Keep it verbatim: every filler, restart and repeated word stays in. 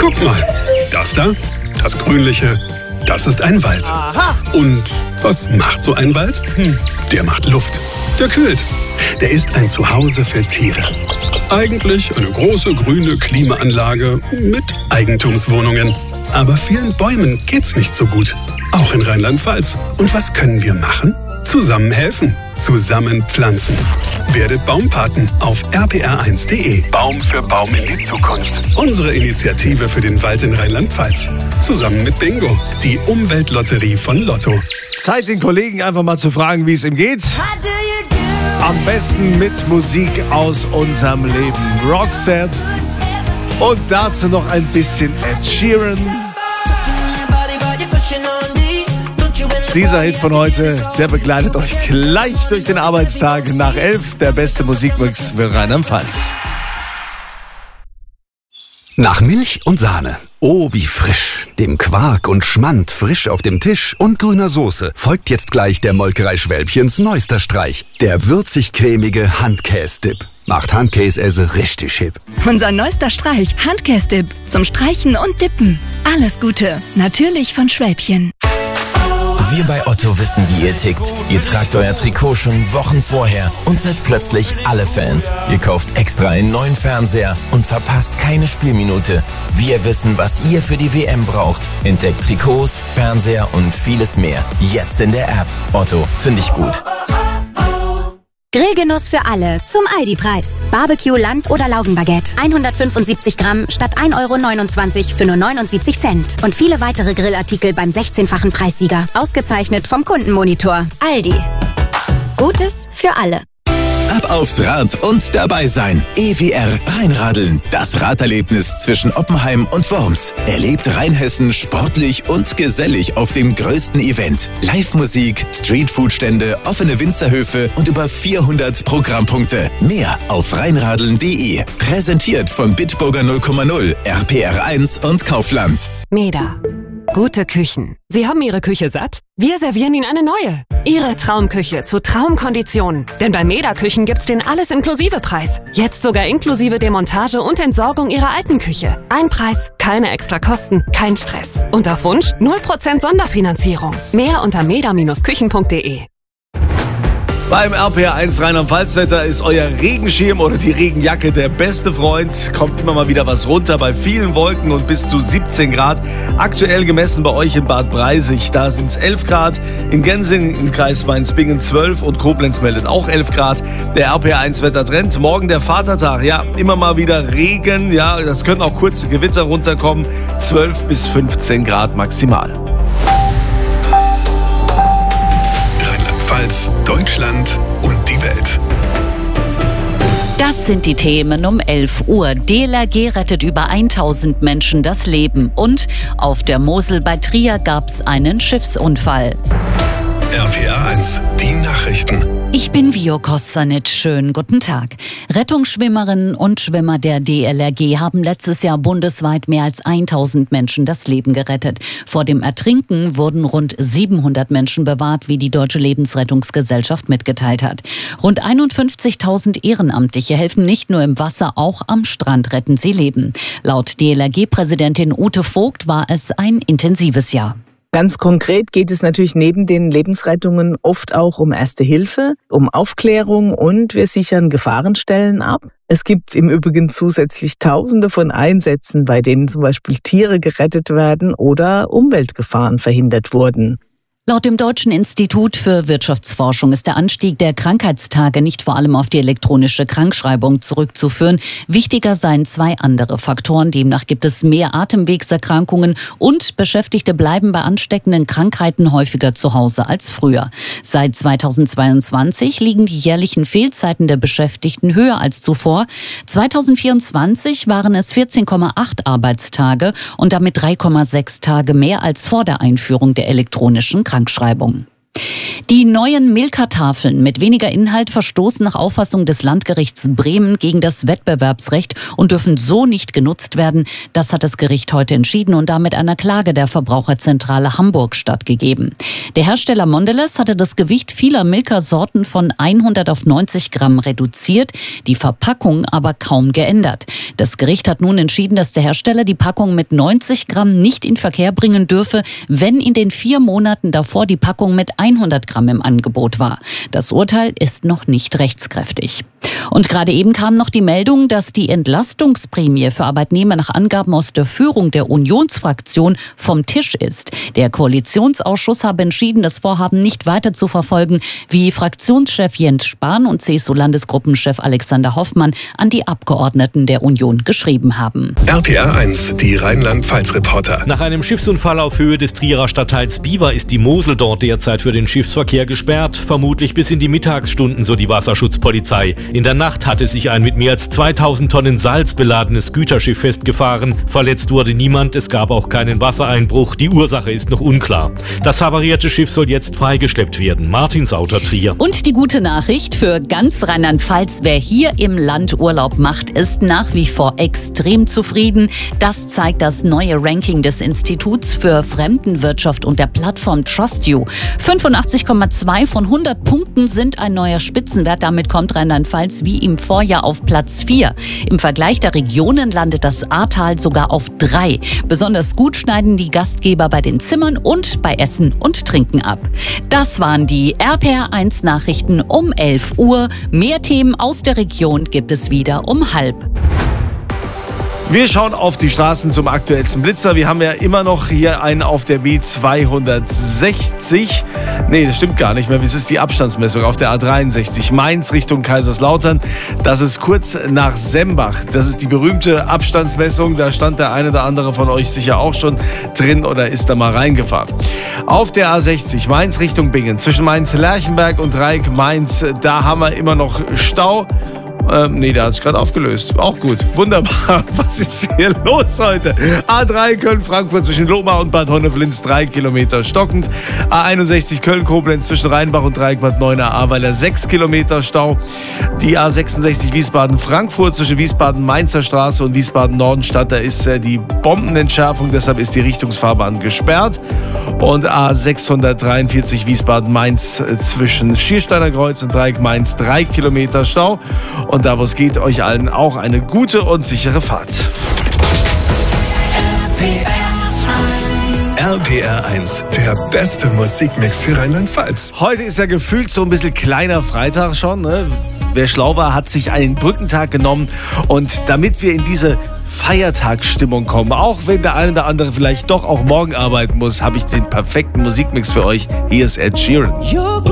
Guck mal, das da, das Grünliche, das ist ein Wald. Aha. Und was macht so ein Wald? Hm, der macht Luft, der kühlt. Der ist ein Zuhause für Tiere. Eigentlich eine große grüne Klimaanlage mit Eigentumswohnungen. Aber vielen Bäumen geht's nicht so gut. Auch in Rheinland-Pfalz. Und was können wir machen? Zusammen helfen. Zusammen pflanzen. Werdet Baumpaten auf r p r eins punkt d e. Baum für Baum in die Zukunft. Unsere Initiative für den Wald in Rheinland-Pfalz. Zusammen mit Bingo, die Umweltlotterie von Lotto. Zeit, den Kollegen einfach mal zu fragen, wie es ihm geht. Am besten mit Musik aus unserem Leben. Roxette. Und dazu noch ein bisschen Ed Sheeran. Dieser Hit von heute, der begleitet euch gleich durch den Arbeitstag nach elf. Der beste Musikmix für Rheinland-Pfalz. Nach Milch und Sahne. Oh, wie frisch. Dem Quark und Schmand frisch auf dem Tisch und grüner Soße folgt jetzt gleich der Molkerei Schwälbchens neuester Streich. Der würzig-cremige Handkäse-Dip. Macht Handkäse richtig hip. Unser neuester Streich, Handkäse-Dip. Zum Streichen und Dippen. Alles Gute. Natürlich von Schwälbchen. Wir bei Otto wissen, wie ihr tickt. Ihr tragt euer Trikot schon Wochen vorher und seid plötzlich alle Fans. Ihr kauft extra einen neuen Fernseher und verpasst keine Spielminute. Wir wissen, was ihr für die W M braucht. Entdeckt Trikots, Fernseher und vieles mehr. Jetzt in der App. Otto, finde ich gut. Grillgenuss für alle zum Aldi-Preis. Barbecue, Land- oder Laugenbaguette. hundertfünfundsiebzig Gramm statt ein Euro neunundzwanzig für nur neunundsiebzig Cent. Und viele weitere Grillartikel beim sechzehnfachen Preissieger. Ausgezeichnet vom Kundenmonitor. Aldi. Gutes für alle. Ab aufs Rad und dabei sein. E W R Rheinradeln. Das Raderlebnis zwischen Oppenheim und Worms. Erlebt Rheinhessen sportlich und gesellig auf dem größten Event. Live-Musik, Streetfood-Stände, offene Winzerhöfe und über vierhundert Programmpunkte. Mehr auf rheinradeln punkt de. Präsentiert von Bitburger null Komma null, R P R eins und Kaufland. Meda. Gute Küchen. Sie haben Ihre Küche satt? Wir servieren Ihnen eine neue. Ihre Traumküche zu Traumkonditionen. Denn bei Meda Küchen gibt's den Alles-Inklusive-Preis. Jetzt sogar inklusive Demontage und Entsorgung Ihrer alten Küche. Ein Preis, keine extra Kosten, kein Stress. Und auf Wunsch null Prozent Sonderfinanzierung. Mehr unter meda Küchen punkt de. Beim R P R eins Rheinland-Pfalz-Wetter ist euer Regenschirm oder die Regenjacke der beste Freund. Kommt immer mal wieder was runter bei vielen Wolken und bis zu siebzehn Grad. Aktuell gemessen bei euch in Bad Breisig, da sind es elf Grad. In Gensing im Kreis Mainz-Bingen zwölf und Koblenz meldet auch elf Grad. Der R P R eins Wettertrend. Morgen der Vatertag, ja, immer mal wieder Regen. Ja, das können auch kurze Gewitter runterkommen. zwölf bis fünfzehn Grad maximal. Deutschland und die Welt. Das sind die Themen um elf Uhr. D L R G rettet über tausend Menschen das Leben. Und auf der Mosel bei Trier gab es einen Schiffsunfall. R P R eins, die Nachrichten. Ich bin Vio Kostanic. Schönen guten Tag. Rettungsschwimmerinnen und Schwimmer der D L R G haben letztes Jahr bundesweit mehr als tausend Menschen das Leben gerettet. Vor dem Ertrinken wurden rund siebenhundert Menschen bewahrt, wie die Deutsche Lebensrettungsgesellschaft mitgeteilt hat. Rund einundfünfzigtausend Ehrenamtliche helfen nicht nur im Wasser, auch am Strand retten sie Leben. Laut D L R G-Präsidentin Ute Vogt war es ein intensives Jahr. Ganz konkret geht es natürlich neben den Lebensrettungen oft auch um Erste Hilfe, um Aufklärung und wir sichern Gefahrenstellen ab. Es gibt im Übrigen zusätzlich Tausende von Einsätzen, bei denen zum Beispiel Tiere gerettet werden oder Umweltgefahren verhindert wurden. Laut dem Deutschen Institut für Wirtschaftsforschung ist der Anstieg der Krankheitstage nicht vor allem auf die elektronische Krankschreibung zurückzuführen. Wichtiger seien zwei andere Faktoren. Demnach gibt es mehr Atemwegserkrankungen und Beschäftigte bleiben bei ansteckenden Krankheiten häufiger zu Hause als früher. Seit zweitausendzweiundzwanzig liegen die jährlichen Fehlzeiten der Beschäftigten höher als zuvor. zweitausendvierundzwanzig waren es vierzehn Komma acht Arbeitstage und damit drei Komma sechs Tage mehr als vor der Einführung der elektronischen Krankschreibung. Die neuen Milka-Tafeln mit weniger Inhalt verstoßen nach Auffassung des Landgerichts Bremen gegen das Wettbewerbsrecht und dürfen so nicht genutzt werden. Das hat das Gericht heute entschieden und damit einer Klage der Verbraucherzentrale Hamburg stattgegeben. Der Hersteller Mondelez hatte das Gewicht vieler Milka-Sorten von hundert auf neunzig Gramm reduziert, die Verpackung aber kaum geändert. Das Gericht hat nun entschieden, dass der Hersteller die Packung mit neunzig Gramm nicht in Verkehr bringen dürfe, wenn in den vier Monaten davor die Packung mit hundert Gramm im Angebot war. Das Urteil ist noch nicht rechtskräftig. Und gerade eben kam noch die Meldung, dass die Entlastungsprämie für Arbeitnehmer nach Angaben aus der Führung der Unionsfraktion vom Tisch ist. Der Koalitionsausschuss habe entschieden, das Vorhaben nicht weiter zu verfolgen, wie Fraktionschef Jens Spahn und C S U-Landesgruppenchef Alexander Hoffmann an die Abgeordneten der Union geschrieben haben. R P R eins, die Rheinland-Pfalz-Reporter. Nach einem Schiffsunfall auf Höhe des Trierer Stadtteils Biewer ist die Mosel dort derzeit für den Schiffsverkehr gesperrt, vermutlich bis in die Mittagsstunden, so die Wasserschutzpolizei. In der Nacht hatte sich ein mit mehr als zweitausend Tonnen Salz beladenes Güterschiff festgefahren. Verletzt wurde niemand, es gab auch keinen Wassereinbruch. Die Ursache ist noch unklar. Das havarierte Schiff soll jetzt freigeschleppt werden. Martin Sauter, Trier. Und die gute Nachricht für ganz Rheinland-Pfalz: Wer hier im Land Urlaub macht, ist nach wie vor extrem zufrieden. Das zeigt das neue Ranking des Instituts für Fremdenwirtschaft und der Plattform TrustYou. fünfundachtzig Komma zwei von hundert Punkten sind ein neuer Spitzenwert. Damit kommt Rheinland-Pfalz wie im Vorjahr auf Platz vier. Im Vergleich der Regionen landet das Ahrtal sogar auf drei. Besonders gut schneiden die Gastgeber bei den Zimmern und bei Essen und Trinken ab. Das waren die R P R eins Nachrichten um elf Uhr. Mehr Themen aus der Region gibt es wieder um halb. Wir schauen auf die Straßen zum aktuellsten Blitzer. Wir haben ja immer noch hier einen auf der B zweihundertsechzig. Nee, das stimmt gar nicht mehr. Das ist die Abstandsmessung auf der A dreiundsechzig Mainz Richtung Kaiserslautern. Das ist kurz nach Sembach. Das ist die berühmte Abstandsmessung. Da stand der eine oder andere von euch sicher auch schon drin oder ist da mal reingefahren. Auf der A sechzig Mainz Richtung Bingen zwischen Mainz-Lerchenberg und Dreieck-Mainz. Da haben wir immer noch Stau. Ähm, nee, der hat sich gerade aufgelöst. Auch gut. Wunderbar. Was ist hier los heute? A drei Köln-Frankfurt zwischen Lohmar und Bad Honneflins, drei Kilometer stockend. A einundsechzig Köln-Koblenz zwischen Rheinbach und Dreieck Bad Neuenahr-Ahrweiler, sechs Kilometer Stau. Die A sechsundsechzig Wiesbaden-Frankfurt zwischen Wiesbaden-Mainzer Straße und Wiesbaden-Nordenstadt. Da ist äh, die Bombenentschärfung, deshalb ist die Richtungsfahrbahn gesperrt. Und A sechshundertdreiundvierzig Wiesbaden-Mainz äh, zwischen Schiersteiner Kreuz und Dreieck Mainz, drei Kilometer Stau. Und da, wo es geht, euch allen auch eine gute und sichere Fahrt. R P R eins, der beste Musikmix für Rheinland-Pfalz. Heute ist ja gefühlt so ein bisschen kleiner Freitag schon, ne? Wer schlau war, hat sich einen Brückentag genommen. Und damit wir in diese Feiertagsstimmung kommen, auch wenn der eine oder andere vielleicht doch auch morgen arbeiten muss, habe ich den perfekten Musikmix für euch. Hier ist Ed Sheeran.